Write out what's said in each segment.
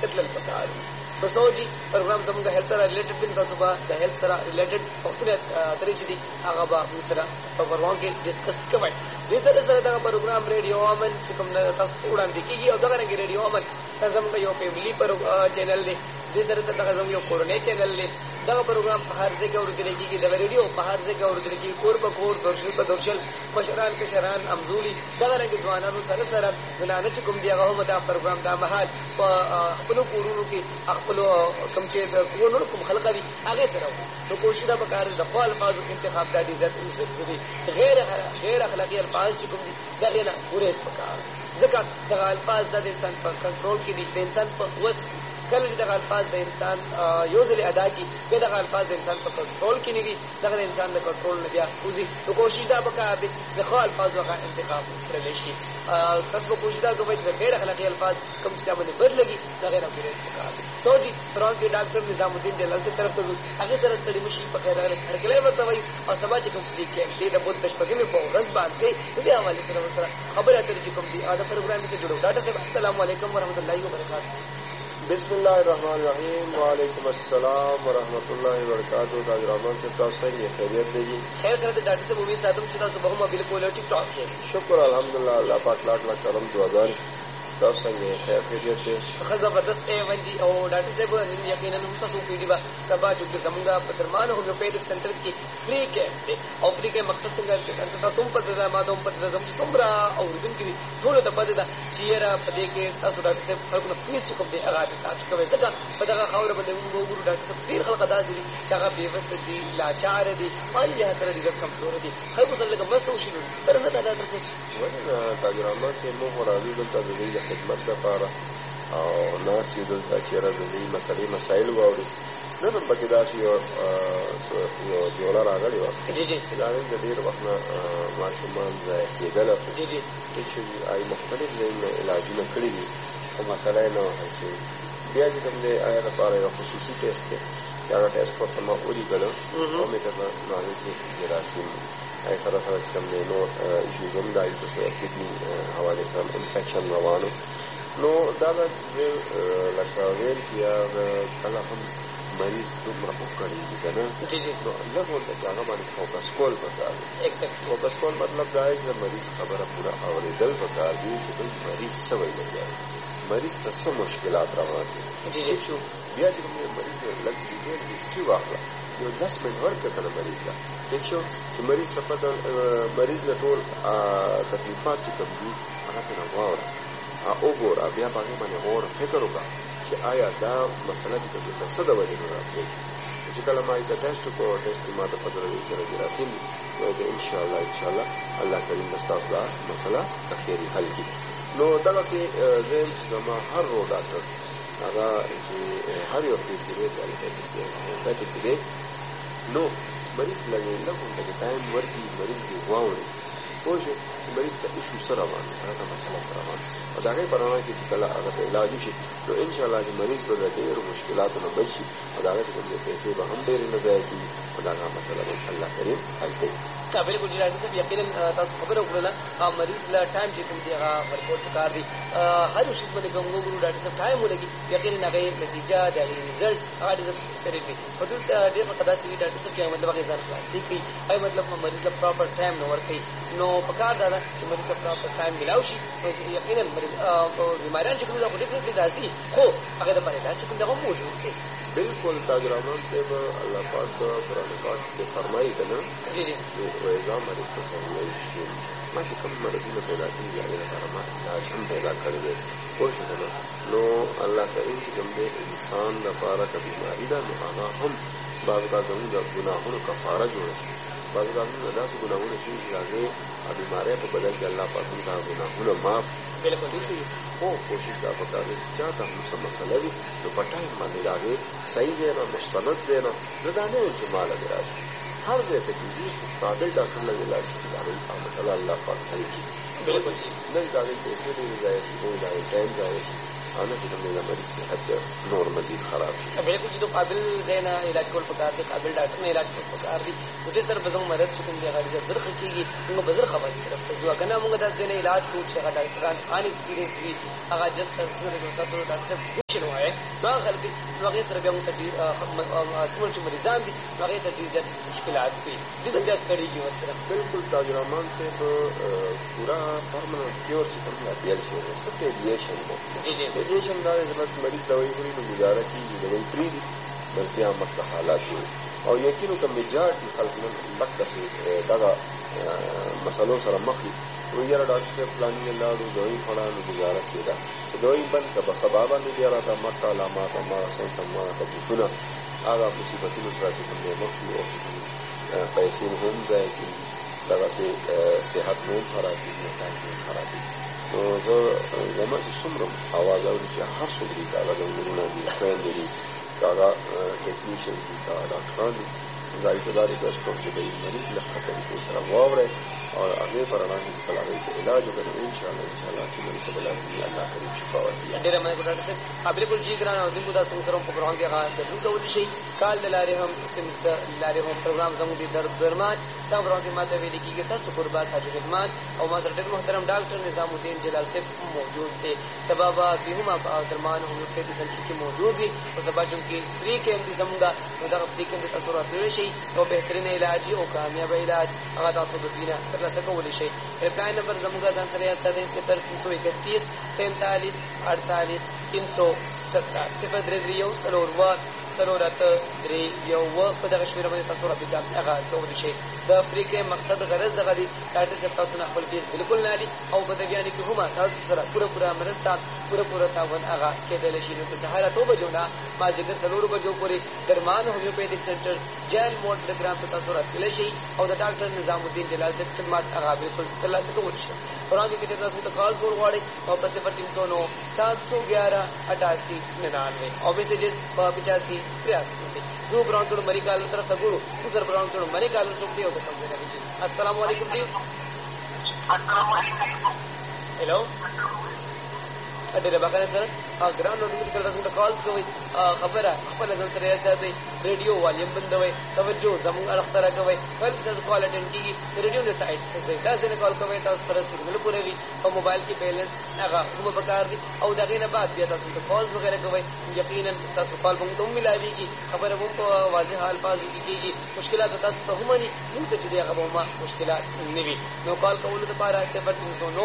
کتل پکار بسوجي پروګرام زموږ هیلث سره ریلیټډ دي تاسو به د هیلث سره ریلیټډ پښتنه درې چې دي هغه به موږ سره په پروګرام کې ډیسکس کوو. دې سره دا پروګرام ریډیو امن چې کوم تاسو وړاندې کیږي او دغه رنګ ریډیو امن زموږ یو فیملی چینل دی. دې سره دا زموږ یو کورنۍ چینل دی. دا پروګرام په هر ځای کې اورېدل کیږي. دا ریډیو په هر ځای کې اورېدل کیږي. کور په کور درشل په درشل مشران کشران امزولي دغه رنګ ځوانانو سره زنانه چې کوم دی هغه هم دا پروګرام دا مهال په خپل کورونو کې خپل کوم چې د کورونو کوم خلک دي هغه سره نو کوشش دا وکړي د خپل الفاظ انتخاب د عزت دي غیر اخلاقی الفاظ چې کوم دي دغه نه ورېس وکړي ځکه دغه الفاظ د انسان په کنټرول کې دي. د انسان په وس کله چې دغه الفاظ د انسان یو ځل ادا کی به دغه الفاظ د انسان په کنټرول کې نه دي دغه انسان د کنټرول نه بیا وځي. نو کوشش دا وکړي د خپل الفاظ وکړي انتخاب کړل شي. تاسو کوشش دا کوئ چې غیر اخلاقی الفاظ کوم چې باندې بدلږي دغه نه ورېس وکړي. سوجي فرانس کې ډاکټر نظام الدین جلال کی طرف ته هغه سره ستړي مشي په خیر هرکله ورته وي او سبا چې کوم دي د بوت تشپګي په ورځ باندې دې حواله سره خبره اترې چې کوم دي دا پروګرام سے جوړو. ډاکټر صاحب السلام علیکم ورحمۃ اللہ وبرکاتہ. بسم اللہ الرحمن الرحیم. وعلیکم السلام ورحمۃ اللہ وبرکاتہ. ډاکټر رحمان صاحب تاسو څنګه خیریت دی؟ خیر سره ډاکټر صاحب امید ساتم چې تاسو به هم بالکل ټیک ټاک کې. شکر الحمدلله الله پاک لاټ لا کرم دعاګانې. تاسو څنګه خیریت دی؟ ښه زبردست ایونجی او ډاکټر صاحب نن یقینا هم تاسو پیډي با سبا چې زمونږه په درمان هومیوپیتھک سنټر کې فری کیمپ دی او فری کې مقصد څنګه چې تاسو هم په دغه ماده هم په دغه څومره او دن کې ټول ته پدې دا چې را پدې کې تاسو ډاکټر صاحب خلکو فیس کوم دی هغه تاسو کوي ځکه په دغه خاور باندې موږ وګورو ډاکټر صاحب ډیر خلک داسې دي چې هغه بیوست دي لاچار دي مالي له سره ډیر کمزور دي خلکو سره لکه مستو شي تر نه دا ډاکټر صاحب ونه تجربه چې موږ راځو دلته د دې خدمت لپاره او ناس یې دلته چې راځي مسلې مسایل واوري. نن هم پکې داسې یو جوړه راغلې وه دا د ډېر وخت نه ماشومان ضایع کېدله چې آی مختلف ځایونه علاجونه کړي دي خو مسله یې نه وه حل شوې. بیا چې کوم دی هغې لپاره یو خصوصي ټیسټ دی چې هغه ټیسټ ورته ما ولیکله او مې ته نو هغې کې جراثیم هغې سره سره چې کوم دی نور ایشوز هم دا کډني حوالې سره انفیکشن روانو. نو دا د لکه ویل چې کله هم مریض دومره وکړېږي که نه نو لږ ورته چې هغه باندې فوکس کول پکار دی. فوکس کول مطلب دا دی چې د مریض خبره پوره اورېدل پکار دي چې بل مریض څه ویلی دی مریض ته څه مشکلات روان دي. شو بیا چې کوم مریض لږ ډیټیل هسټري واخله یو 10 منټ ورکړه که نه مریض ته ٹھیک شو چې مریض ته پته مریض نه ټول تکلیفات چې کوم دي هغه ترې واوره وګوره بیا په هغې باندې غور فکر وکړه چې آیا دا مسله چې کوم څه د وجې نه راتلی چې کله ما یې ته ټیسټ وکړو ټیسټ ما ته پته لګي چې جراثیم دي نو د انشاءالله الله کریم به ستاسو دا مسله په خیري حل کړي. نو دغسې زه یم چې زما هر رو ډاکټر هغه چې هر یو پېټ دی نو مریض لږ ورته ټایم ورکړي مریض دې واوري پوه شو چې مریض ته ایشو څه روان دي هغه مسله څه روان دي او د هغې په رڼا کې چې کله هغه ته علاج وشي نو انشاءالله چې مریض به د ډېرو مشکلاتو نه بچ شي او د هغه چې کوم پیسې به هم ډېرې نه ضایع کېږي او د هغه مسله به الله کریم حل کوي. بالکل جی ډاکټر صاحب یقینا تاسو خبره وکړله مریض له ټایم چې کوم دی هغه ورکول پکار دي هر یو شي باندې کوم وګورو ډاکټر صاحب ټایم ولګي یقینا هغې نتیجه د هغې رزلټ هغه ډېر قریب وي. خو دلته ډېر وخت داسې وي ډاکټر صاحب چې مطلب هغې ځان خلاصي کوي هغې مطلب مریض له پراپر ټایم نه ورکوي نو پکار دا ده چې مریض ته پراپر ټایم ملاو شي نو یقینا مریض بیماریان چې کوم دي خو ډېفنټلي راځي خو هغې دپاره علاج چې کوم دی هغه موجود دی. بالکل تاج رحمان صاحب الله پاک قرآن پاک کې فرمایي که نه وایذا مرضت فهو یشفین ما چې کوم مرضونه پیدا کېږي هغې لپاره ما علاج هم پیدا کړی دی پوه شو که نه نو الله کریم چې کوم دی انسان لپاره که بیماري ده نو هغه هم بعض اوقات زموږ د ګناهونو کفاره جوړه شي بعض اوقات موږ داسې ګناهونه شي چې هغې بیمارۍ په بدل کې الله پاک موږ هغه ګناهونه معاف خو کوشش دا پکار دی چې چا ته هم څه مسله وي نو په ټایم باندې د هغې صحیح دی نه مستند دی نه زه دا نه یم چې ما لږ راشي هر ځای ته چې ځي قابل ډاکټر لږ علاج کړي د هغې هغه مسله الله پاک حل کړي. نه د هغې پیسې ډېرې ضایع شي نه د هغې ټایم ضایع شي او نه چې د مریض صحت نور مزید خراب شي. بالکل چې د قابل ځای نه علاج کول پکار دي قابل ډاکټر نه علاج کول پکار دي نو دې سره به زموږ مرض چې کوم دی هغه زر ښه کېږي موږ به زر خبرې طرف ته ځو که نه موږ داسې نه علاج کوو چې هغه ډاکټران ان ایکسپیرینس وي هغه جسټ تاسو ډاکټر صاحب شنو ہے نو خلک هغه سره بیا موږ ته سمول چې مریضان دي هغه ته ډېر زیات مشکلات دي دې څنګه کړیږي ورسره بالکل تاج رحمان سے پورا پرمننٹ کیور چې کوم لا بیل شي سب ایڈیشن جی ایڈیشن دا بس مریض دوائی خوري نو گزاره کیږي دوائی فری دي بلکې عامه حالات دي او یقینو کوم میجارټي خلک نن لکه چې دغه مسلو سره مخ دي ویره ډاکټر صاحب پلانینګ لاړو دوائی خوړانو گزاره کېده دوائی بند که په سبا باندې بیا راته مټه علامات هماغه سمټم تکلیفونه هغه مصیبتونو سره چې کوم دی مخ شي او پیسې مو هم ضایع کېږي دغسې صحت مو هم خرابېږي نتایج مو هم خرابېږي نو زه زما چې څومره اواز اوري چې هر څوک دي که هغه ډنګرونه دي خویندې دي که هغه ټیکنیشن دي که هغه ډاکټران دي زه ته دا ریکویسټ کوم چې د مریض له ښه طریقې سره واورئ او هغې په رڼا کې خپل هغوی ته علاج وکړئ انشاءالله چې مریض ته به لازمي الله کریم شفا ورکړي ډېره مننه ډاکټر صاحب بالکل جی ګران اورېدونکو دا څنګه سره په پروګرام کې هغه ګډون کولی شئ کال د لارې هم سیمز د لارې هم پروګرام زموږ د درمان دا پروګرام کې ماته ویلې کېږي ستاسو قربات حاجي خدمات او ما سره ډېر محترم ډاکټر نظام الدین جلال صاحب موجود دی سبا به هم درمان هومیوپیتي سنټر کې موجود وي او سبا چونکې فری کیمپ دي زموږ نو دغه فری کیمپ ته تاسو راتللی شئ او بهترین علاج او کامیاب علاج هغه تاسو د دوی نه ترلاسه کولی شئ helpline number जमुगा ځان سره یاد ساتئ 0331 47 48 317 0 په دغه شمیره باندې تاسو رابطه هغه کولی شئ د فری کې مقصد غرض دغه دی ډاکټر صاحب تاسو نه خپل فیس بالکل نه لري او په دې بیان کې هم تاسو سره پوره مرسته پوره تعاون هغه کېدل شي نو که سهار 2 بجو نه ماځګر 4 بجو پورې درمان هومیوپیتیک سنټر جیل موډ د ګرام ته تاسو راتللی شئ او د ډاکټر نظام الدین جلال صاحب خدمات هغه بالکل ترلاسه کولی شئ قرآن کې تاسو ته کال کول غواړئ او په 0309 711 88 99 او میسجز په 85 जो ब्राउन छोड़ मरी काल तरफ तगुरु दूसरा ब्राउन छोड़ मरी काल सुखती होता समझे ना जी अस्सलाम वालेकुम जी हेलो अरे बाकाने सर ग्राउंड नोटिस कर रहा हूं कॉल कोई खबर है खबर नजर से रहा चाहते रेडियो वॉल्यूम बंद हुए तवज्जो जमुन अलख्तरा कोई कल से कॉल अटेंड की रेडियो ने साइड से कैसे ने कॉल कोई तो फरस सिग्नल पूरे भी और मोबाइल की बैलेंस अगा वो बकार दी और दगेना बात दिया था तो कॉल्स वगैरह कोई यकीनन सास कॉल बंग तुम मिलावी की खबर वो को वाजह अल्फाज की मुश्किलात बता तो हम नहीं मुझे जदिया का बहुमा मुश्किलात नहीं नो कॉल कबूल तो पारा 0309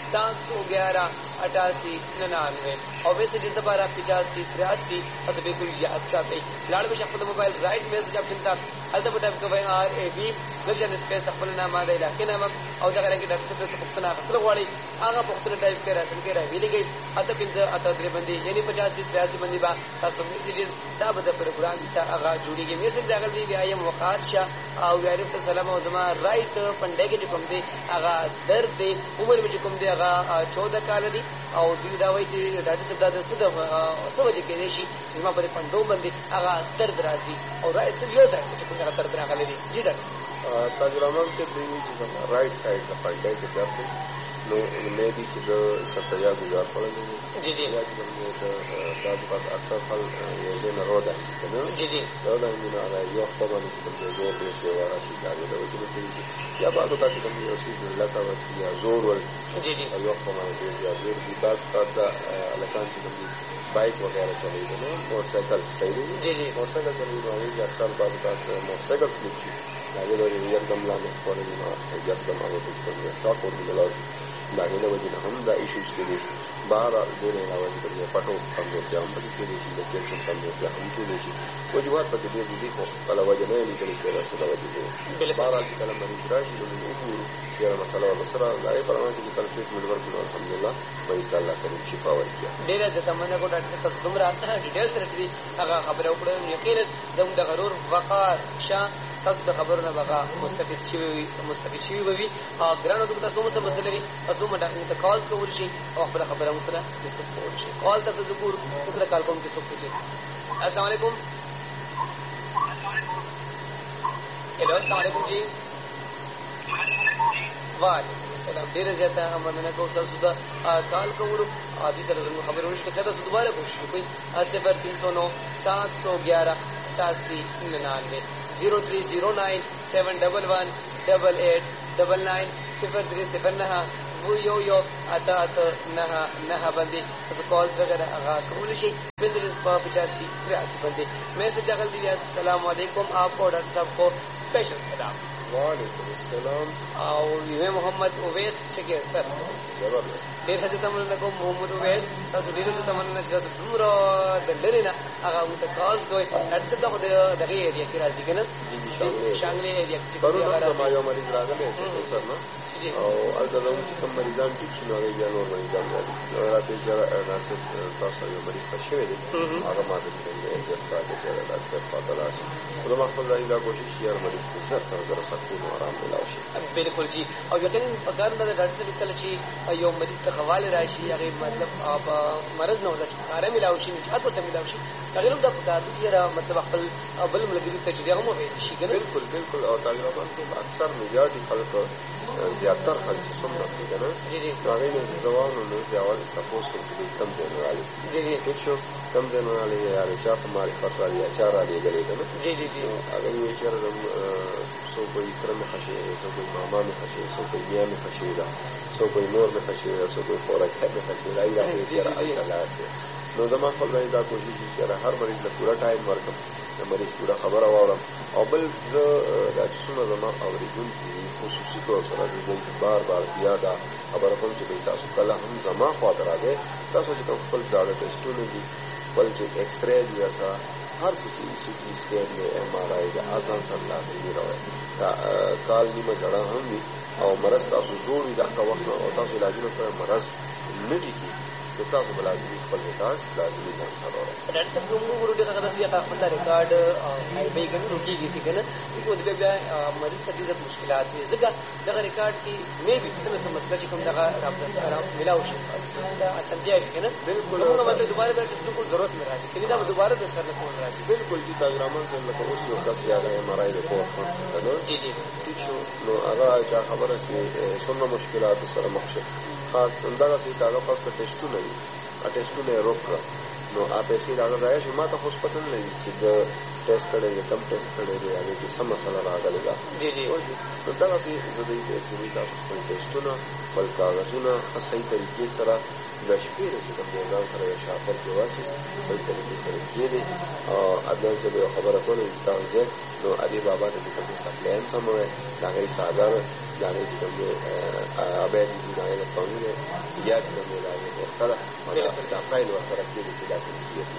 711 88 99 और वैसे जिन दोबारा 85 83 और बिल्कुल याद साथ लाड़ में शक्ल मोबाइल राइट मैसेज ऑप्शन था अलग टाइप का भाई RAB लक्षण स्पेस अपना नाम आ रहा है नाम और जगह की डॉक्टर से पुख्तना खतरा वाली आगा पुख्तना टाइप के रहा संके रहा मिली गई अतः पिंज अतः द्रिबंदी यानी 85 83 बंदी बा 700 मैसेजेस दा बदा प्रोग्राम सा आगा जुड़ी गई मैसेज जाकर दी आई एम वकार शाह और यारिफ सलाम और जमा राइट पंडे के जो कम दे आगा दर्द दे उम्र में जो कम दे आगा 14 काल दी او دوی دا وایي چې ډاکټر صاحب دا د څه وجه کېدای شي چې زما په پندو باندې هغه درد راځي او رایټ سایډ یو ځای چې کومه درد راغلی دی جی ډاکټر صاحب تاج رحمان سے دی چې زما رائټ سایډ د پنډای کې درد نو مې دي چې د ستیا گزار کړل جی جی یا چې دا د اکثر خل یو دین رودا کنه جی جی دا د نه یو خپل باندې چې زور دې سیوا راشي دا د وجه کې یا بعد دا چې کوم یو شی لکه یا زور ول جی جی یو خپل باندې یا زور دې بعد دا الکان چې बाइक वगैरह चली गई मोटरसाइकिल सही जी जी मोटरसाइकिल चली गई अक्सर बाद मोटरसाइकिल स्लिप की आगे लोग एकदम लाने पड़े एकदम आगे कुछ शॉक और मिला लागे लोग जिन हम दा इश्यूज के लिए बाहर देने अलावा जो पटो कमजोर क्या हम के लिए लोकेशन कमजोर क्या हम के लिए वजूहत पर दे दी को कला वजह नहीं निकली के रास्ता वजह बाहर आज कल मरीज राशि लोग ये मसला वसरा लाए परवान की कल से मिलवर को अल्हम्दुलिल्लाह वही अल्लाह करीम शिफा ورکړي ډیره زته منه کو ډاکټر صاحب دومره ډیټیلز راځي هغه خبره وکړه یقینا زموږ د غرور وقار شاه تاسو د خبرونه بغا مستفید شي وي ګرانو ته تاسو مو مسله وي تاسو مو ډاکټر ته کال کول شي او خپل خبره مو سره ډسکس کول شي کال ته ذکر سره کال کوم کې څوک دي السلام علیکم हेलो अस्सलाम वालेकुम जी वालेकुम السلام ډیر زیاته مننه کوم تاسو ته کال کوم ابي سره زموږ خبرونه چې تاسو دوباره کوشش وکړئ 0309 711 88 99 0309 711 88 99 0309 یو اته اته نه باندې تاسو کال وغیرہ هغه کول شي میسجز په 85 باندې میسج اغل دی السلام علیکم آپ کو ڈاکٹر صاحب کو اسپیشل سلام وعلیکم السلام او یو محمد اویس څنګه سر زبردست ډېر ښه تمنه کوم محمد اویس تاسو ډېر ښه تمنه چې تاسو دومره د لري نه هغه مو ته کال کوي اته دغه دغه ایریا کې راځي کنه شانګلې ایریا کې پرونه ما یو مریض راغلی سر نو او البته کوم مریضان چې شنو یا نور مریضان راځي راته چې ناسب تاسو یو مریض شوی دی هغه ما ته د استفاده کړل د استفاده لاسه نو ما خپل ځای دا کوشش یې مریض په سر سره سکون او آرام ملاشي بالکل جی او یقینا پکار د ډاکټر صاحب کله چې یو مریض ته حواله راشي هغه مطلب مرض نه ولا آرام ملاشي نه چاته ته ملاشي هغه نو د پکار دي چې مطلب خپل بل ملګری ته چې هغه مو وي شي کنه بالکل او تقریبا اکثر میجاتی خلک زیاتر خلک څومره دي کنه هغه نه ځوانو نو ځوان تاسو کې کم دی نه علي ٹھیک شو کم دی نه علي یا چې په ماري فصل یا چار علي غلي کنه جی هغه یې چې سو کوئی کرم خشي سو کوئی ماما میں خشي سو کوئی میاں میں خشي دا سو کوئی نور میں خشي سو کوئی فورا کھد میں خشي لا الہ الا اللہ سے نو زما خپل دا کوشش چې هر مریض له پورا ټایم ورکم د مریض پورا خبره واورم او بل زه دا څونه زما اوریدونکي خصوصي طور سره د بار بیا دا خبره کوم چې تاسو کله هم زما خاطر راغی تاسو چې خپل ځاله ټیسټونه دي خپل چې ایکس رے دی یا هر څه چې سی ټي سکین دی ایم آر آی دا اذان سره لازمي راوي دا کال نیمه جړه هم دي او مرض تاسو جوړ وي دا وخت او تاسو علاجونه سره مرض نه دي تاسو بلازمي خپل ریکارډ لازمي ځان سره ورو ډاکټر صاحب موږ ورته هغه داسې خپل ریکارډ به کنه روکيږي کنه په دې بیا مریض ته ډېر مشکلات دي ځکه دغه ریکارډ کې مې به څه مسله چې کوم دغه رابطه ملاوي شي دا اسانتیا دي کنه بالکل موږ باندې دوباره د ټیسټ کو ضرورت نه راځي کله دا دوباره د سر نه راځي بالکل چې تاګرامن څنګه لکه اوس یو کس یا د ایم آر آی رپورټ ورکړل جی ٹھیک شو نو هغه چې خبره چې څومره مشکلات سره مخ شي خاص اندازه چې هغه فاست ټیسټونه دي ټیسټونه روکړه نو اپې سي دا راځي چې ما ته خو پته نه لګي چې د ټیسټ کړي کم ټیسټ کړي دی هغه کې سم مسله راغلی دا جی نو دا چې د دې تاسو خپل ټیسټونه خپل کاغذونه په صحیح طریقې سره د شپې چې کوم ځای سره یو شاپر جوړي صحیح طریقې سره کېږي او اذن چې یو خبره کوله تاسو نو علي بابا د دې په سپلایم سموي دا غي ساده دا غي چې کوم ابد دي دا یو قانون یا چې کوم لایي ورته دا فایل ورته کېږي چې دا څه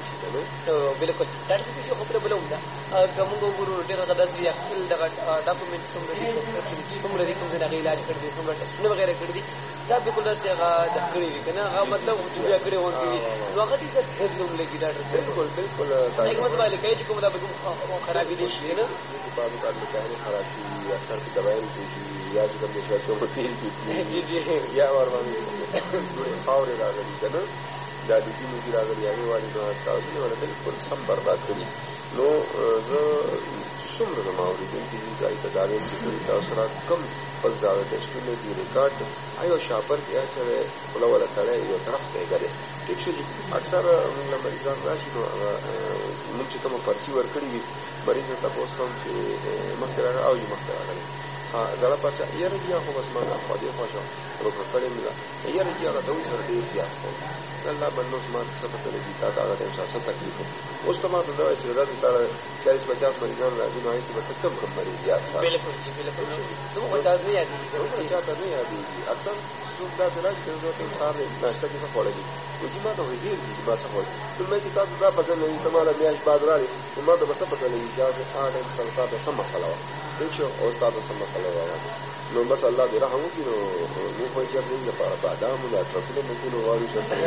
نو بالکل ډاکټر صاحب یو خبره بلوم دا کوم وګورو ډېر غداس وی خپل دغه ډاکومېنټ څومره دي څومره دي کوم څه دغه علاج کړی دي څومره ټیسټونه وغیرہ کړی دي دا بالکل داسې هغه د کړی وي کنه هغه مطلب چې بیا کړی وونکی نو هغه دې څه هیڅ نوم لګی ډاکټر صاحب بالکل حکمت والے کوي چې کوم دا به خرابې دي شي نه په دې باندې کاري خرابې اکثر په دوايي کې یا چې کوم څه کوم تیل دي جی یا ور باندې خاورې راغلي کنه دا د دې موږ راغلي هغه والی نو تاسو نه ولا بالکل سم برباد کړی نو زه څومره ما اوریدونکي دي دا ادارې چې تاسو را کم خپل ځای ټیسټونه دي ریکارډ ایو شاپر کې اچره ولا کړه یو طرف ته غره ټیک شو اکثر موږ مریضان راشي نو موږ چې کوم پرچی ورکړي وي مریض ته تاسو کوم چې مخکره او یو مخکره راغلي زړه پچا یاره بیا خو بس ما خو دې خوښه ورکړه کړې مله یاره بیا دا دوی سره ډیر زیات الله باندې ما څه پته لګی تا دا د احساس تکلیف اوس ته ما ته دا چې دا 40-50 مریضان راځي نو هیڅ به کم مریض یاد سره بالکل جی بالکل نو 50 نه یادي چاته نه یادي اکثر څوک دا راځي چې زه ته سار ناشته کې څه خوړلې وږي ما ته ویل دي ما څه خوړل ټول مې چې تاسو دا پته نه ته مال میاش بعد راځي ما ته څه پته لګي چې هغه څنګه څه سم مسله و چې او تاسو سم مسله و نو بس الله دې رحم وکړي نو خو چې موږ لپاره بادام او ټرکونه موږ وایو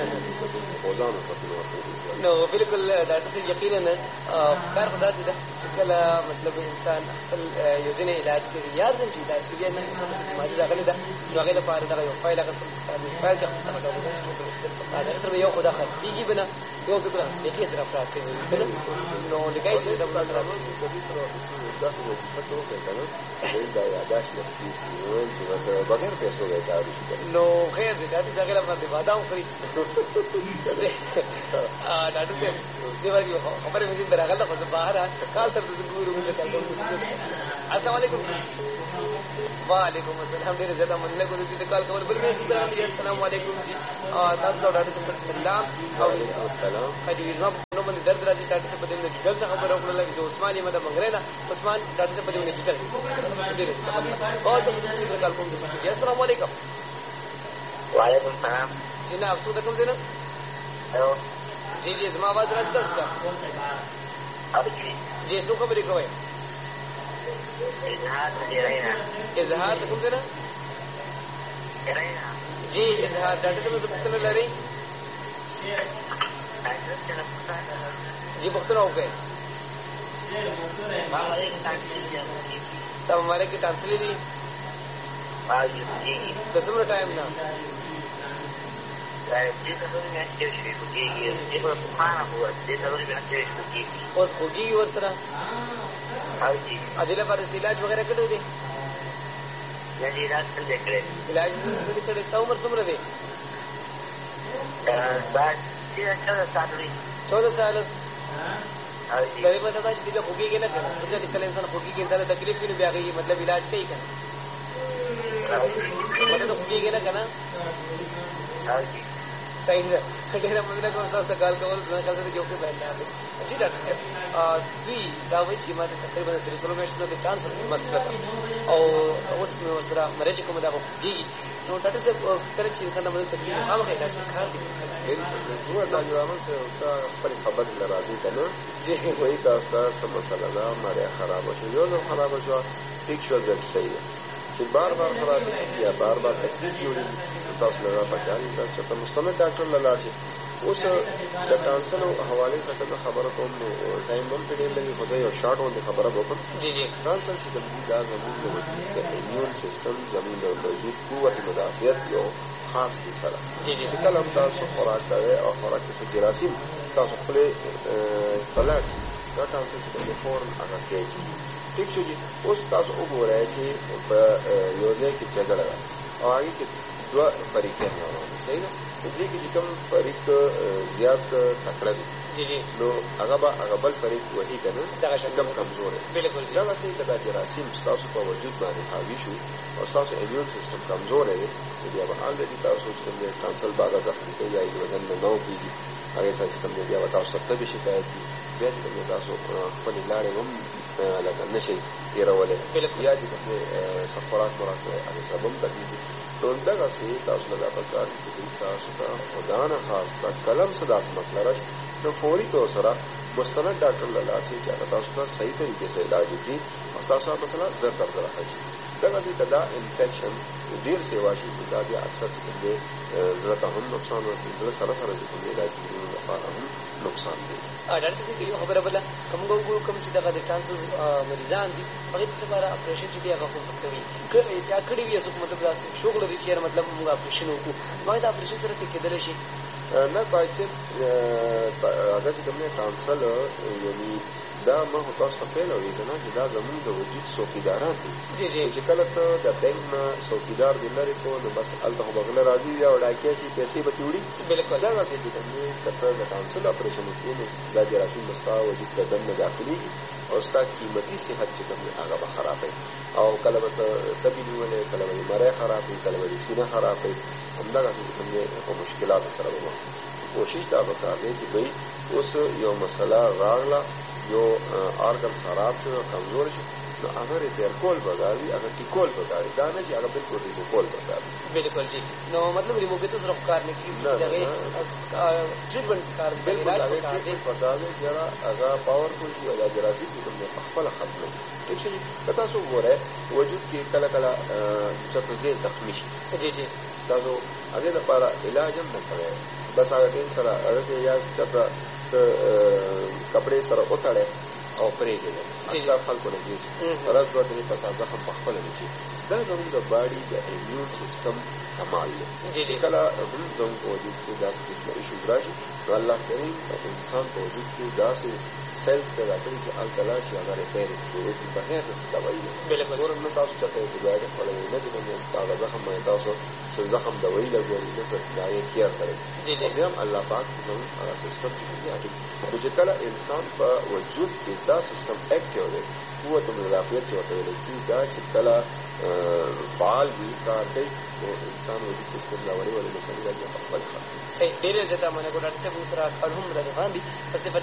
چې خوځانو ټرکونه نو بالکل ډاکټر صاحب یقینا کار خدا دې چې کله مطلب انسان خپل یو ځینې علاج کوي یا ځینې علاج کوي نه انسان څه بیماری راغلي ده نو هغه لپاره دا یو فایل هغه فایل کې هغه تر یو خدا خديږي بنا یو بالکل اصلي سره افراد کوي نو لګای چې دا سره د دې سره دا څه وځي کنه دا یاداش لري چې بغیر پیسو غواړي نو خیر دې دا څنګه باندې وعده وکړي ډاکټر صاحب دې ورګي خبره مې زین راغله خو بهر کال تر دې ګورو موږ ته کوم السلام علیکم. وعلیکم السلام. ډېر زیاته مننه کوم چې کال کول بل مې سلام دی. السلام علیکم جی. تاسو ډاکټر صاحب السلام. وعلیکم السلام. حدیث نو باندې درد راځي. ډاکټر صاحب دې موږ دلته خبره وکړه چې عثمان یې مده منګرینا عثمان ډاکټر صاحب دې موږ کیږي. او تاسو کال کوم دي. السلام علیکم. وعلیکم السلام. جناب څه کوم دي نه؟ هلو جی جی زما आवाज راځي تاسو ته؟ جی څو خبرې کوئ؟ اظهار کوم څه نه؟ جی اظهار ډاکټر صاحب څه پوښتنه لري؟ جی پوښتنه وکړئ. تاسو ماره کې ټانسلې دي؟ د څومره ټایم نه؟ اوس خوږېږي ورسره؟ دې لپاره علاج وغیرہ کړی دی؟ علاج نه دی کړی. څه عمر څومره دی؟ 14 سال. د دې مطلب دا چې دې خوږېږي نه که نه؟ ځکه چې کله انسان خوږېږي انسان ته تکلیف وي نو بیا هغې مطلب علاج کوي که نه؟ مطلب ته خوږېږي نه که نه؟ صحیح ده. ډېره مننه کوم ستاسو ته کال کول. زما خیال سره یو ښه بیان دی. جی ډاکټر صاحب دوی دا وایي چې ما ته تقریبا 3 میاشتو کې کانسر مسله ده او اوس مې ورسره مریض کوم دا خوږېږي. نو ډاکټر صاحب کله چې انسان ته مدد تکلیف خامخا علاج کار دی. عامل ته خپلې خبرې له راځي که نه؟ وایي تاسو ته څه مسله ده، مریه خرابه شوه، یو ځل خرابه شوه ټیک شوه ځل صحیح ده. چې بار بار خرابېږي یا بار بار تکلیف جوړېږي تاسو له پکار دي چې ته مستمر ډاکټر له لاړ شي. اوس د کانسر حوالې سره که خبره کوم نو ټایم هم پرې ډېر لګي، خو زه یو شارټ غوندې خبره به وکړم. جی جی کانسر چې زموږ دا زموږ د وجود د ایمیون سیستم زموږ د وجود قوت مدافعت یو خاص حصه ده. چې کله هم تاسو خوراک کوئ او خوراک کې څه جراثیم تاسو خپلې پلاټ دا کانسر چې کوم فورن هغه کېږي. ٹھیک شو جی. اوس تاسو وګورئ چې په یو ځای کې جګړه ده او هغې کې 2 فریقین روان دي. صحیح ده. په دې کې چې کوم فریق زیات تکړه دي نو هغه به هغه بل فریق وهي که نه کم کمزور دی. دغسې که دا جراثیم ستاسو په وجود باندې حاوي شو او ستاسو ایمیون سیستم کمزوری دی نو بیا به الرېډي تاسو چې کوم دی کانسر باغه زخمي کوي یا د بدن نه نو کېږي هغې سره چې کوم دی بیا به تاسو ته تبې شکایت وي. بیا چې کوم دی تاسو خپلې لارې هم لکه نه شئ تېرولی یا چې کوم دی څه خوراک وراک کوئ هغې سبب هم تکلیف وي. نو دغسې تاسو له دا پکار دي چې تاسو ته خدا نه خاسته کله هم څه داسې مسله راشي نو فوري طور سره مستند ډاکټر له لاړ شئ چې هغه تاسو ته صحیح طریقې سره علاج وکړي او ستاسو هغه مسله زر تر زره حل شي. دغسې که دا انفیکشن ډېر سیوا شي نو دا بیا اکثر چې کوم دی زړه ته هم نقصان ورکوي، زړه سره سره چې کوم دی علاج کېدلو لپاره هم نقصان دی. ډاکټر صاحب یو خبره بله که موږ وګورو کوم چې دغه د کانسر مریضان دي هغې لپاره اپریشن چې دی هغه خو کوي که چا کړي وي څوک مطلب داسې شوق لري چې مطلب موږ اپریشن وکړو باید اپریشن سره ټیکېدلی شي؟ نه باید چې هغه چې کوم دی کانسر یعنې دا ما خو تاسو ته پیلوي که نه چې دا زمونږ د وجود څوکیداران دي. چې کله ته د بینک نه څوکیدار دې لرې کړو نو بس هلته خو به غله راځي یا وړاکیا شي پیسې به ترې وړي. دغسې چې کوم دی که ته د کانسر اپریشن وکړې نو دا جراثیم به ستا وجود ته دننه داخلېږي او ستا قیمتي صحت چې کوم دی هغه به خرابوي او کله به ته تبې نیولی، کله به دې مری خرابوي، کله به دې سینه خرابوي. همدغسې چې کوم دی په مشکلاتو سره به مخ کوشش دا پکار دی چې بهی اوس یو مسله راغله یو آرګن خراب شو کمزور شو نو هغه ریپیر کول پکار دي، هغه ټیکول پکار دي، دا نه چې هغه بالکل ریمو کول پکار دي. بالکل جی. نو مطلب ریمو کېدو سره کار نه کېږي، هغې ټریټمنټ پکار دی، علاج پکار دی چې هغه پاورفل شي او دا جراثیم چې کوم دی پخپله ختمه شي. ټیک شي. که تاسو وګورئ وجود کې کله کله چېرته ځای زخمي شي جی جی تاسو هغې لپاره علاج هم نه کوئ، بس هغه ټیم سره هغسې یا چېرته څه کپړې سره وتړئ او پرېږدئ. اکثر خلکو نه کېږي ورځ 2-3 پس زخم پخپله نه کېږي. دا زموږ د باډي د ایمیون سیستم کمال دی چې کله هم زموږ په وجود کې داسې قسمه ایشوز راشي نو الله کریم انسان په وجود کې داسې سیلز پیدا کړي چې هلته راشي هغه ریپیر شروع کړي بغیر د څه دوایي نور نه تاسو چاته اعتبار خپله نه دي هغه زخم باندې تاسو چې زخم دوایي لګولي نه څه د هغې کیر کوي او بیا هم الله پاک زموږ هغه سیسټم چې دی هغې خو چې کله انسان په وجود کې دا سیسټم اکټیو دی قوت مدافعت چې ورته ویلی کېږي دا چې کله فعال وي کار کوي نو انسان وجود کې استدلالي ولې مسلې راځي په خپل خط صحیح ډېرې زیاته مننه کوم ډاکټر صاحب سره کار هم روان دي په صفت